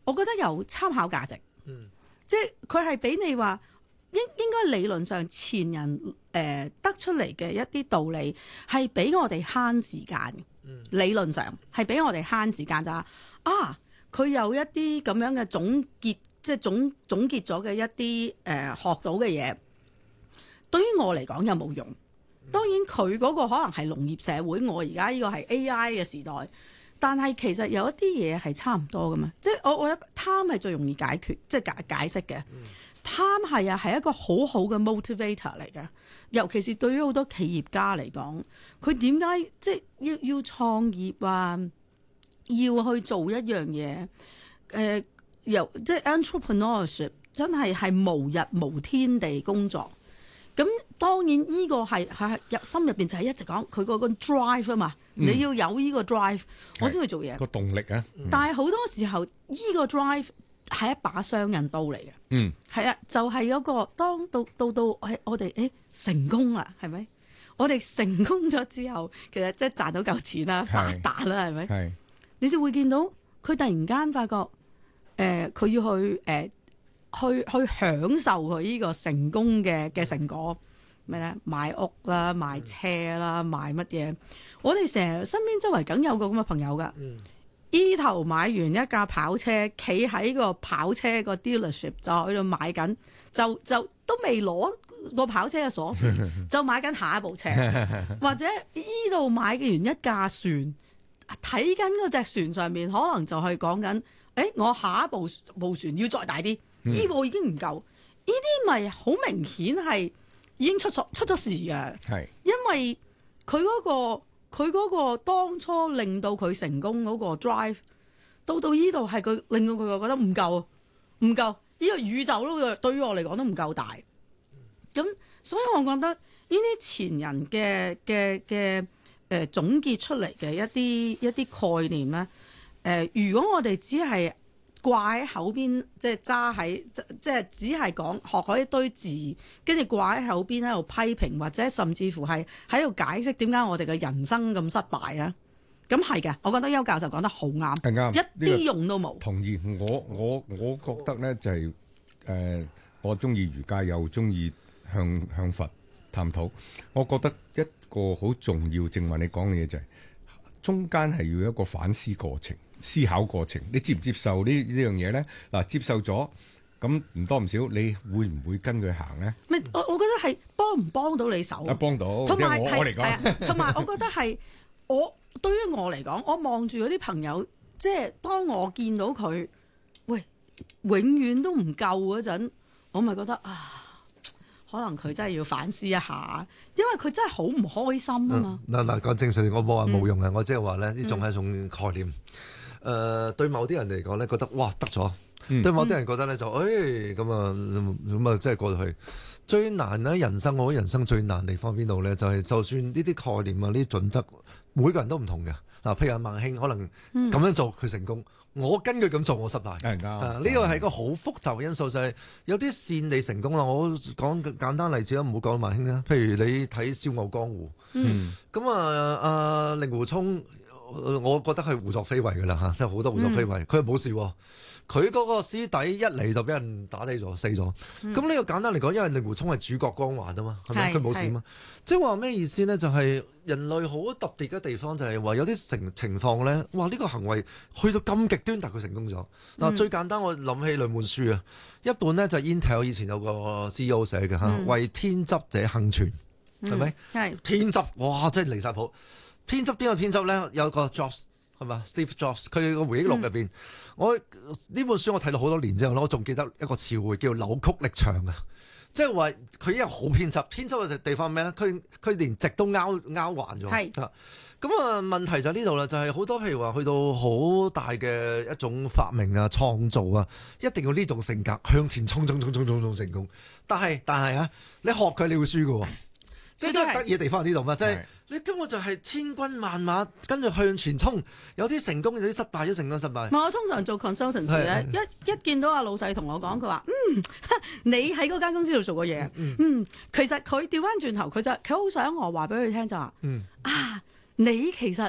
我覺得有參考價值。即係佢係俾你話應該理論上前人得出嚟嘅一啲道理係俾我哋慳時間嘅。理論上係俾我哋慳時間就係佢有一啲咁樣嘅總結，即係總結咗嘅一啲學到嘅嘢，對於我嚟講有冇用？當然佢嗰個可能係農業社會，我而家呢個係 AI 嘅時代，但係其實有一啲嘢係差唔多噶嘛。即係我覺得貪係最容易解決，即係解釋嘅。貪係一個好好嘅 motivator 嚟嘅，尤其是對於好多企業家嚟講，佢點解即係要創業啊？要去做一樣嘢，即係 entrepreneurship 真係無日無天地工作。咁當然呢個係心入邊就係一直講佢嗰個 drive 啊嘛，你要有呢個 drive，我先去做嘢個動力啊。 但係好多時候呢個 drive 係一把雙刃刀嚟嘅。係啊，就係嗰個當到我哋成功啦，係咪？我哋成功咗之後，其實即係賺到嚿錢啦，發達啦，係咪？你就會見到佢突然間發覺，佢要去享受佢呢個成功嘅成果，咩咧？買屋啦，買車啦，買乜嘢？我哋成日身邊周圍梗有個咁嘅朋友噶，呢頭買完一架跑車，企喺個跑車個 dealership 就喺度買緊，就都未攞個跑車嘅鎖匙，就買緊下一部車，或者呢度買完一架船。睇緊嗰隻船上面，可能就係講緊，我下一部船要再大啲，呢部已經唔夠，呢啲咪好明顯係已經出咗事嘅。因為佢嗰個當初令到佢成功嗰個 drive，到呢度係佢令到佢覺得唔夠，呢個宇宙都對於我嚟講都唔夠大。咁所以我覺得呢啲前人嘅總結出嚟嘅一啲概念咧，如果我哋只係掛喺口邊，即係揸喺即係只係講學嗰一堆字，跟住掛喺口邊喺度批評，或者甚至乎係喺度解釋點解我哋嘅人生咁失敗啊？咁係嘅，我覺得邱教授講得好啱，一啲用都冇。 同意，我覺得咧就係我中意儒家，又中意向佛探討。我覺得一個好重要，正話你講嘅嘢就係中間係要一個反思過程、思考過程。你接唔接受呢樣嘢咧？嗱，接受咗，咁唔多唔少，你會唔會跟佢行咧？ 我覺得係幫唔幫到你手？ 幫到， 同埋我嚟講， 同埋我覺得係對於我嚟講，我望住嗰啲朋友，即係當我見到佢，永遠都唔夠嗰陣，我咪覺得可能佢真係要反思一下，因為佢真係好唔開心啊嘛。 嗱，講正常，我冇話冇用啊，我即係話咧，呢種係一種概念。對某啲人嚟講咧，覺得哇得咗；對某啲人覺得咧就咁啊，即係過到去。最難咧，人生我覺得人生最難地方邊度咧，就係就算呢啲概念啊、呢啲準則，每個人都唔同嘅。嗱，譬如阿孟兄可能咁樣做佢成功，我跟佢咁做我失敗。呢個係一個好複雜嘅因素，就係有啲線你成功啦。我講簡單例子啦，唔好講孟兄啦。譬如你睇《笑傲江湖》，咁阿令狐沖，我覺得係胡作非為㗎啦嚇，即係好多胡作非為。佢又冇事喎。佢嗰個師弟一嚟就俾人打低咗、死咗。咁呢個簡單嚟講，因為令狐沖係主角光環啊嘛，係咪？佢冇事嘛。即係話咩意思呢？就係人類好特別嘅地方就係話有啲情況呢，哇！呢個行為去到咁極端，但佢成功咗。嗱，最簡單我諗起兩本書啊，一本呢就係 Intel 以前有個 CEO 寫嘅嚇，為天執者幸存，係咪？係天執，哇！真係離晒譜。天執邊個天執呢？有個 Jobs。係嘛 ？Steve Jobs 佢個回憶錄入邊，我呢本書我睇到好多年之後咧，我仲記得一個詞彙叫扭曲力場啊！即係話佢一個好偏執，偏執嘅地方咩咧？佢連直都拗橫咗。係咁啊！問題就呢度啦，就係好多譬如話去到好大嘅一種發明啊、創造啊，一定要呢種性格向前衝成功。但係啊，你學佢你會輸㗎喎。即係都係得意嘅地方喺呢度嘛，即係你根本就係千軍萬馬跟住向前衝，有啲成功，有啲失敗，有成功失敗。 我通常做 consultancy 咧，一見到阿老細同我講，佢話你喺嗰間公司度做過嘢，其實佢調翻轉頭，佢好想我話俾佢聽就話，你其實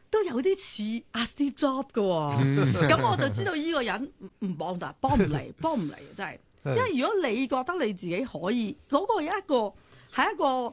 都有啲似阿 Steve Jobs 嘅喎，咁我就知道呢個人唔幫得，幫唔嚟真係。因為如果你覺得你自己可以，嗰、個係一個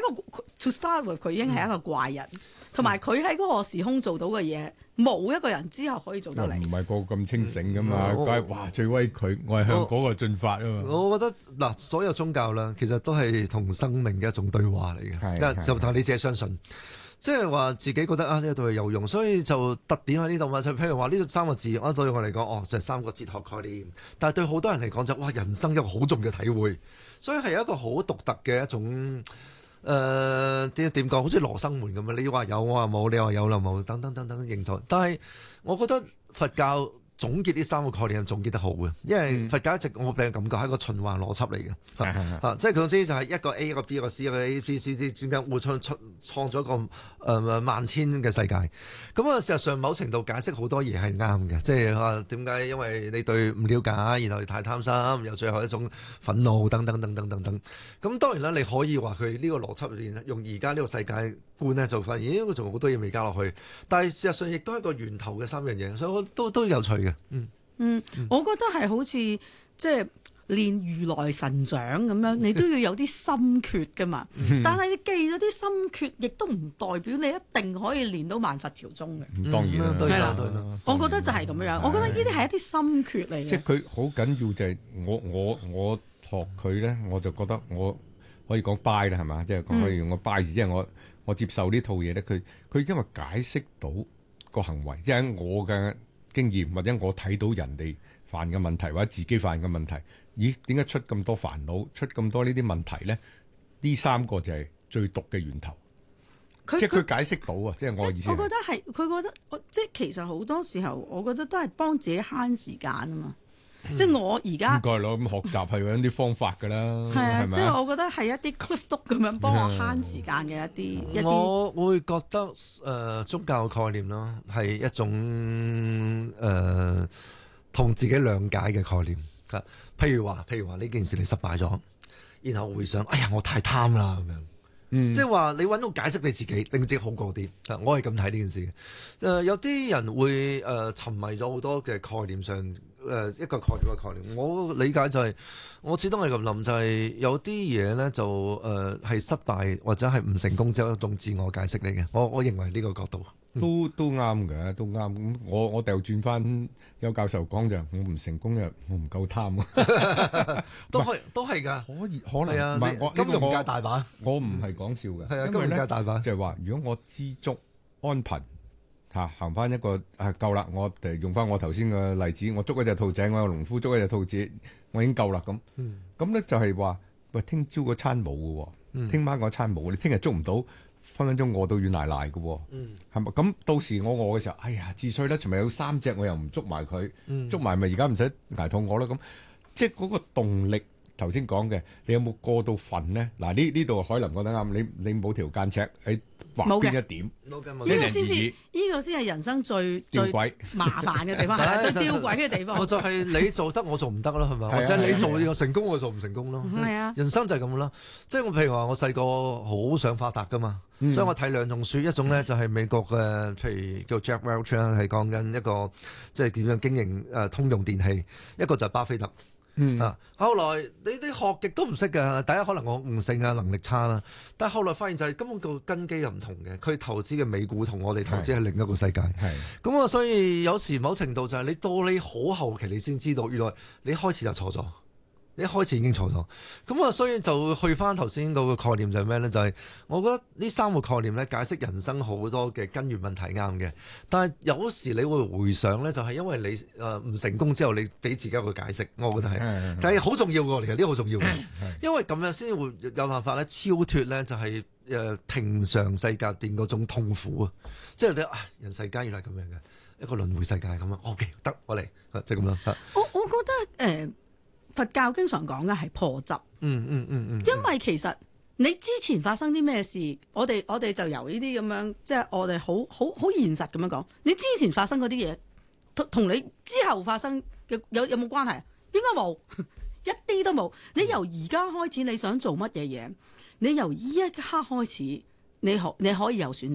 to start with 佢已經係一個怪人，同埋佢喺嗰個時空做到嘅嘢，冇一個人之後可以做得嚟。 唔係個個咁清醒噶嘛，梗係哇最威佢，我係向嗰個進發啊嘛。 我覺得嗱，所有宗教啦，其實都係同生命嘅一種對話嚟嘅，就同你自己相信。即係話自己覺得啊呢度係有用，所以就特點喺呢度嘛。就譬如話呢度3個字，對我嚟講，就係3個哲學概念。但係對好多人嚟講就哇，人生一個好重嘅體會，所以係一個好獨特嘅一種點講，好似羅生門咁啊！你話有，我話冇；你話有，就冇，等等等等認同。但係我覺得佛教總結呢3個概念係總結得好嘅，因為佛教一直我俾人感覺係一個循環邏輯嚟嘅，即係佢總之就係一個 A 一個 B 一個 C 一個 A、B、C 之間會創咗一個萬千嘅世界。咁啊，事實上某程度解釋好多嘢係啱嘅，即係話點解？因為你對唔了解，然後你太貪心，又最後一種憤怒等等等等等等。咁當然啦，你可以話佢呢個邏輯入邊用而家呢個世界觀咧，就發現咦，佢仲好多嘢未加落去。但係事實上亦都係一個源頭嘅3樣嘢，所以我都有趣嘅。 我覺得係好似即係練如來神掌咁樣，你都要有啲心訣噶嘛。但係你記咗啲心訣，亦都唔代表你一定可以練到萬佛朝宗嘅。 當然啦， 係啦，我覺得就係咁樣。我覺得呢啲係一啲心訣嚟嘅。 即係佢好緊要就係我學佢咧，我就覺得我可以講 buy 啦，係嘛？即係可以用個 buy 字，即係我接受呢套嘢咧。佢因為解釋到個行為，即係我嘅經驗或者我睇到人哋犯嘅問題或者自己犯嘅問題，咦？點解出咁多煩惱，出咁多呢啲問題咧？呢3個就係最毒嘅源頭。即係佢解釋到啊！即係我嘅意思。我覺得係佢覺得，即係其實好多時候，我覺得都係幫自己慳時間啊嘛。即係我而家唔該咯，咁學習係有啲方法㗎啦，係啊，即係我覺得係一啲 cliff note 咁樣幫我慳時間嘅一啲。 我會覺得宗教概念咯，係一種同自己諒解嘅概念。譬如話呢件事你失敗咗，然後回想，哎呀我太貪啦咁樣，即係話你揾到解釋你自己，令自己好過啲。我係咁睇呢件事嘅。有啲人會沉迷咗好多嘅概念上。一個概念嘅概念，我理解就係、我始終係咁諗，就係有啲嘢咧就係失敗或者係唔成功之後一種自我解釋嚟嘅。我認為呢個角度都啱嘅，都啱。咁我掉轉翻有教授講就，我唔成功嘅，我唔夠貪。 都係㗎， 可能啊。金融界大把， 我唔係講笑嘅。 係啊，金融界大把， 就係話如果我知足安貧。行翻一個夠啦！我哋用翻我頭先嘅例子，我捉一隻兔仔，我有農夫捉一隻兔子，我已經夠啦咁。咁咧就係話，喂，聽朝嗰餐冇嘅喎，聽晚嗰餐冇，你聽日捉唔到，分分鐘餓到軟賴賴嘅喎。係咪？咁到時我餓嘅時候，哎呀，自衰啦！尋日有3隻，我又唔捉埋佢，捉埋咪而家唔使捱肚餓啦咁。即係嗰個動力，頭先講嘅，你有冇過到份咧？嗱，呢度海林講得啱，你冇條間尺喺畫邊一點，呢個先係人生最麻煩嘅地方，係最吊詭嘅地方。 就係你做得，我做唔得咯，係咪？或者你做又成功，我做唔成功咯。 係啊， 人生就係咁啦。即係我譬如話，我細個好想發達噶嘛，所以我睇2種書，一種咧就係美國嘅，譬如叫 Jack Welch 啦，係講緊一個即係點樣經營通用電器，一個就係巴菲特。後來你學極都唔識㗎。第一可能我悟性啊能力差啦，但係後來發現就係根本個根基又唔同嘅。佢投資嘅美股同我哋投資係另一個世界。咁啊，所以有時某程度就係你到你好後期你先知道，原來你開始就錯咗。你一開始已經錯咗，咁啊，所以就去翻頭先嗰個概念就係咩咧？就係、是、我覺得呢3個概念咧，解釋人生好多嘅根源問題啱嘅。但係有時你會回想咧，就係因為你唔成功之後，你俾自己一個解釋，我覺得係，但係好重要嘅，其實呢個好重要嘅，因為咁樣先會有辦法咧超脫咧，就係平常世界變嗰種痛苦啊！即係你人世間原來咁樣嘅一個輪迴世界咁樣 OK 得我嚟，即係咁啦。 我覺得佛教經常講嘅係破執，因為其實你之前發生啲咩事，我哋就由呢啲咁樣，即係我哋好現實咁樣講，你之前發生嗰啲嘢，同你之後發生嘅有冇關係？應該冇，一啲都冇。你由而家開始，你想做乜嘢嘢？你由呢一刻開始，你可以有選擇，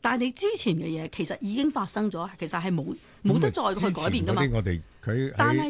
但係你之前嘅嘢其實已經發生咗，其實係冇得再去改變噶嘛。 之前嗰啲我哋佢但係